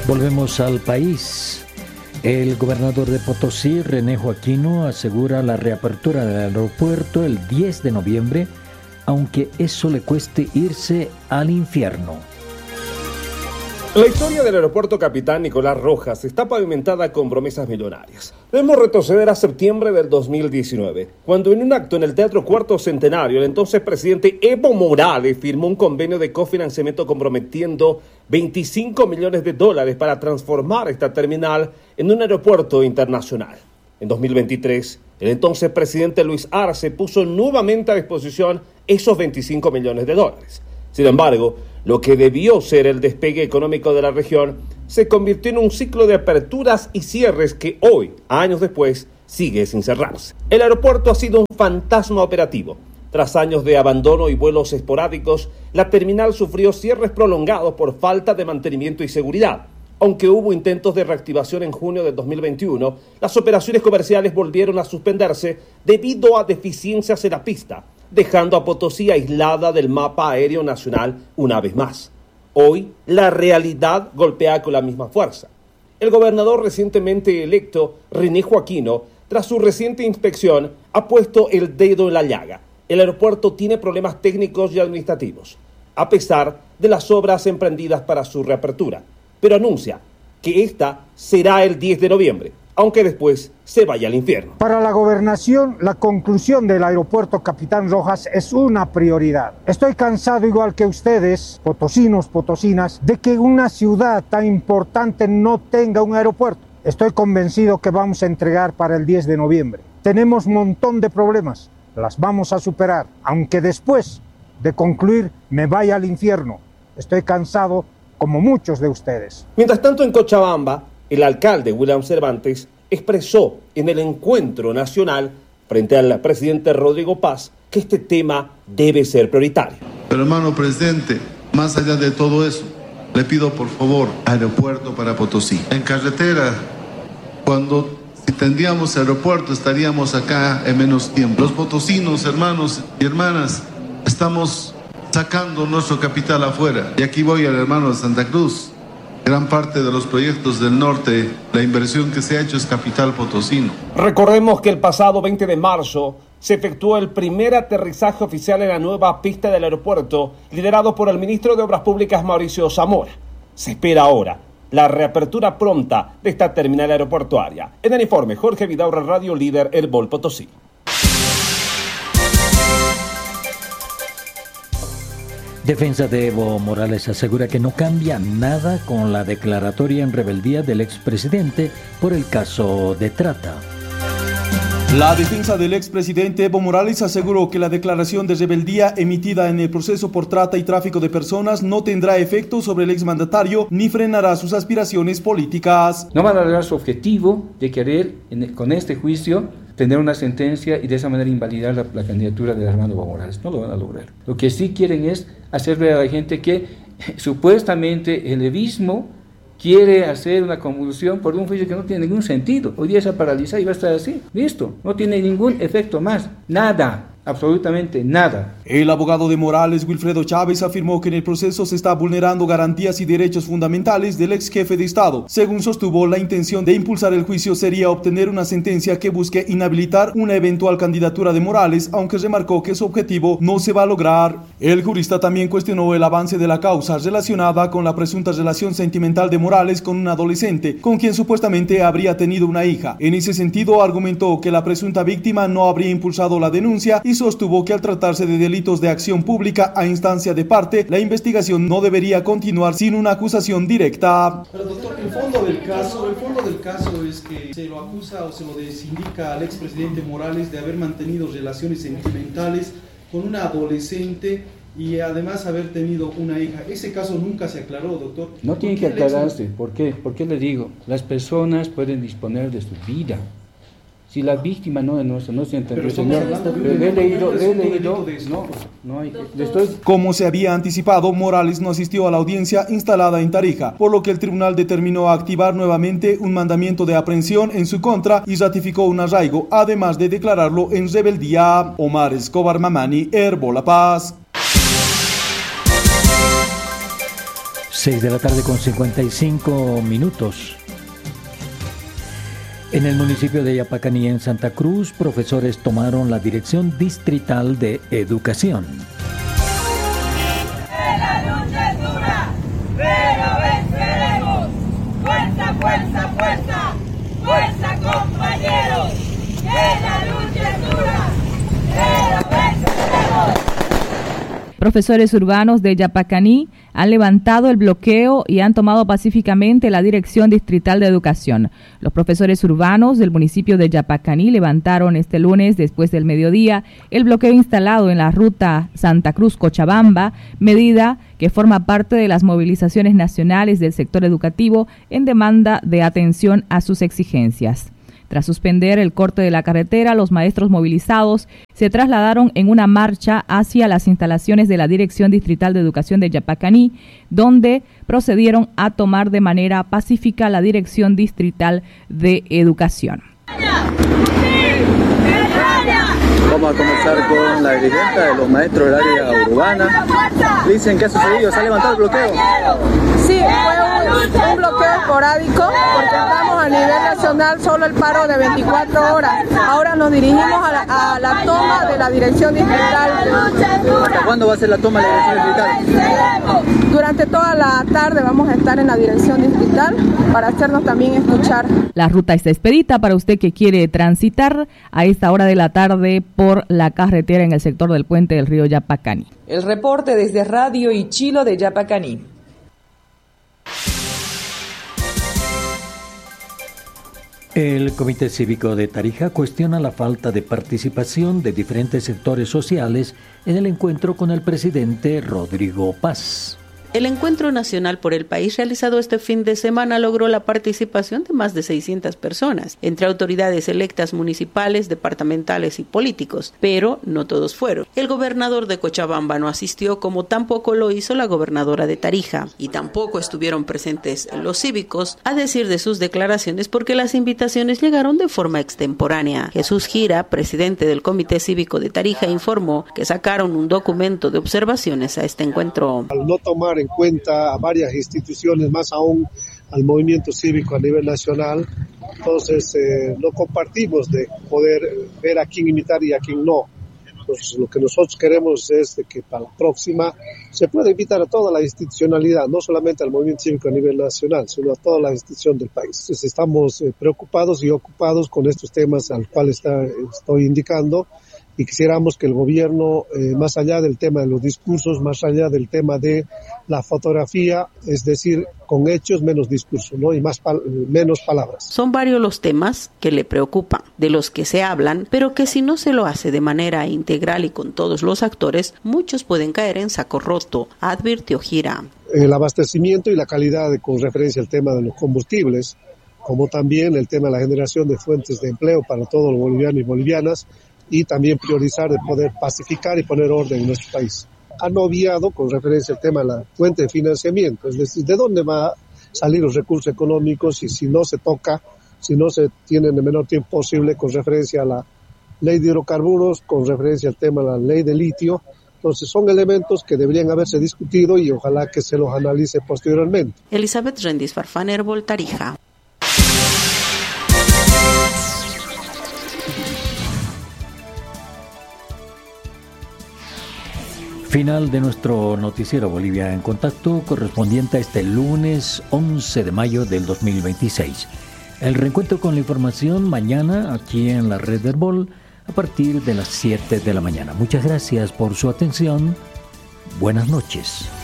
Volvemos al país. El gobernador de Potosí, René Joaquino, asegura la reapertura del aeropuerto el 10 de noviembre, aunque eso le cueste irse al infierno. La historia del aeropuerto Capitán Nicolás Rojas está pavimentada con promesas millonarias. Debemos retroceder a septiembre del 2019, cuando en un acto en el Teatro Cuarto Centenario, el entonces presidente Evo Morales firmó un convenio de cofinanciamiento comprometiendo $25 millones para transformar esta terminal en un aeropuerto internacional. En 2023, el entonces presidente Luis Arce puso nuevamente a disposición esos $25 millones. Sin embargo, lo que debió ser el despegue económico de la región se convirtió en un ciclo de aperturas y cierres que hoy, años después, sigue sin cerrarse. El aeropuerto ha sido un fantasma operativo. Tras años de abandono y vuelos esporádicos, la terminal sufrió cierres prolongados por falta de mantenimiento y seguridad. Aunque hubo intentos de reactivación en junio de 2021, las operaciones comerciales volvieron a suspenderse debido a deficiencias en la pista, dejando a Potosí aislada del mapa aéreo nacional una vez más. Hoy, la realidad golpea con la misma fuerza. El gobernador recientemente electo, René Joaquino, tras su reciente inspección, ha puesto el dedo en la llaga. El aeropuerto tiene problemas técnicos y administrativos, a pesar de las obras emprendidas para su reapertura, pero anuncia que esta será el 10 de noviembre, aunque después se vaya al infierno. Para la gobernación, la conclusión del aeropuerto Capitán Rojas es una prioridad. Estoy cansado, igual que ustedes, potosinos, potosinas, de que una ciudad tan importante no tenga un aeropuerto. Estoy convencido que vamos a entregar para el 10 de noviembre. Tenemos un montón de problemas, las vamos a superar, aunque después de concluir me vaya al infierno. Estoy cansado como muchos de ustedes. Mientras tanto, en Cochabamba, el alcalde William Cervantes expresó en el encuentro nacional frente al presidente Rodrigo Paz que este tema debe ser prioritario. Pero hermano presidente, más allá de todo eso, le pido por favor aeropuerto para Potosí. En carretera, si tendríamos aeropuerto estaríamos acá en menos tiempo. Los potosinos, hermanos y hermanas, estamos sacando nuestro capital afuera. Y aquí voy al hermano de Santa Cruz. Gran parte de los proyectos del norte, la inversión que se ha hecho es capital potosino. Recordemos que el pasado 20 de marzo se efectuó el primer aterrizaje oficial en la nueva pista del aeropuerto, liderado por el ministro de Obras Públicas Mauricio Zamora. Se espera ahora la reapertura pronta de esta terminal aeroportuaria. En el informe, Jorge Vidaurra, Radio Líder, Herbol Potosí. Defensa de Evo Morales asegura que no cambia nada con la declaratoria en rebeldía del expresidente por el caso de trata. La defensa del expresidente Evo Morales aseguró que la declaración de rebeldía emitida en el proceso por trata y tráfico de personas no tendrá efecto sobre el exmandatario ni frenará sus aspiraciones políticas. No van a lograr su objetivo de querer, con este juicio, tener una sentencia y de esa manera invalidar la candidatura del hermano Evo Morales. No lo van a lograr. Lo que sí quieren es hacerle a la gente que supuestamente el evismo quiere hacer una convulsión por un juicio que no tiene ningún sentido. Hoy día se paraliza y va a estar así. Listo. No tiene ningún efecto más. Nada. Absolutamente nada. El abogado de Morales, Wilfredo Chávez, afirmó que en el proceso se está vulnerando garantías y derechos fundamentales del ex jefe de Estado. Según sostuvo, la intención de impulsar el juicio sería obtener una sentencia que busque inhabilitar una eventual candidatura de Morales, aunque remarcó que su objetivo no se va a lograr. El jurista también cuestionó el avance de la causa relacionada con la presunta relación sentimental de Morales con un adolescente, con quien supuestamente habría tenido una hija. En ese sentido, argumentó que la presunta víctima no habría impulsado la denuncia y sostuvo que al tratarse de delitos de acción pública a instancia de parte, la investigación no debería continuar sin una acusación directa. Pero doctor, el fondo del caso es que se lo acusa o se lo desindica al expresidente Morales de haber mantenido relaciones sentimentales con una adolescente y además haber tenido una hija. Ese caso nunca se aclaró, doctor. No tiene que aclararse. ¿Por qué? ¿Por qué le digo? Las personas pueden disponer de su vida. Si la víctima no denuncia, no se entendió, señor. Le he leído, no hay. Como se había anticipado, Morales no asistió a la audiencia instalada en Tarija, por lo que el tribunal determinó activar nuevamente un mandamiento de aprehensión en su contra y ratificó un arraigo, además de declararlo en rebeldía. Omar Escobar Mamani, Herbol La Paz. 6 de la tarde con 55 minutos. En el municipio de Yapacaní, en Santa Cruz, profesores tomaron la Dirección Distrital de Educación. La lucha es dura, pero venceremos. Fuerza, fuerza, fuerza, fuerza, compañeros. La lucha es dura, pero venceremos. Profesores urbanos de Yapacaní han levantado el bloqueo y han tomado pacíficamente la Dirección Distrital de Educación. Los profesores urbanos del municipio de Yapacaní levantaron este lunes, después del mediodía, el bloqueo instalado en la ruta Santa Cruz-Cochabamba, medida que forma parte de las movilizaciones nacionales del sector educativo en demanda de atención a sus exigencias. Tras suspender el corte de la carretera, los maestros movilizados se trasladaron en una marcha hacia las instalaciones de la Dirección Distrital de Educación de Yapacaní, donde procedieron a tomar de manera pacífica la Dirección Distrital de Educación. Vamos a comenzar con la dirigente de los maestros del área urbana. Dicen que ha sucedido, ¿se ha levantado el bloqueo? Sí, fue un bloqueo esporádico porque estamos a nivel nacional solo el paro de 24 horas. Ahora nos dirigimos a la toma de la Dirección Distrital. ¿Hasta cuándo va a ser la toma de la Dirección Distrital? Durante toda la tarde vamos a estar en la Dirección Distrital para hacernos también escuchar. La ruta está expedita para usted que quiere transitar a esta hora de la tarde por la carretera en el sector del puente del río Yapacaní. El reporte desde Radio Ichilo de Yapacaní. El Comité Cívico de Tarija cuestiona la falta de participación de diferentes sectores sociales en el encuentro con el presidente Rodrigo Paz. El Encuentro Nacional por el País realizado este fin de semana logró la participación de más de 600 personas, entre autoridades electas municipales, departamentales y políticos, pero no todos fueron. El gobernador de Cochabamba no asistió, como tampoco lo hizo la gobernadora de Tarija, y tampoco estuvieron presentes los cívicos, a decir de sus declaraciones, porque las invitaciones llegaron de forma extemporánea. Jesús Gira, presidente del Comité Cívico de Tarija, informó que sacaron un documento de observaciones a este encuentro. Al no tomar en cuenta a varias instituciones, más aún al movimiento cívico a nivel nacional, entonces no compartimos de poder ver a quién invitar y a quién no. Entonces, lo que nosotros queremos es de que para la próxima se pueda invitar a toda la institucionalidad, no solamente al movimiento cívico a nivel nacional, sino a toda la institución del país. Entonces, estamos preocupados y ocupados con estos temas al cual estoy indicando, y quisiéramos que el gobierno, más allá del tema de los discursos, más allá del tema de la fotografía, es decir, con hechos menos discurso, ¿no? Y menos palabras. Son varios los temas que le preocupan, de los que se hablan, pero que si no se lo hace de manera integral y con todos los actores, muchos pueden caer en saco roto, advirtió Gira. El abastecimiento y la calidad con referencia al tema de los combustibles, como también el tema de la generación de fuentes de empleo para todos los bolivianos y bolivianas, y también priorizar de poder pacificar y poner orden en nuestro país. Han obviado con referencia al tema de la fuente de financiamiento, es decir, de dónde va a salir los recursos económicos y si no se toca, si no se tiene en el menor tiempo posible con referencia a la ley de hidrocarburos, con referencia al tema de la ley de litio. Entonces son elementos que deberían haberse discutido y ojalá que se los analice posteriormente. Elizabeth Rendis Farfán, Herbol, Tarija. Final de nuestro noticiero Bolivia en Contacto, correspondiente a este lunes 11 de mayo del 2026. El reencuentro con la información mañana aquí en la red Herbol a partir de las 7 de la mañana. Muchas gracias por su atención. Buenas noches.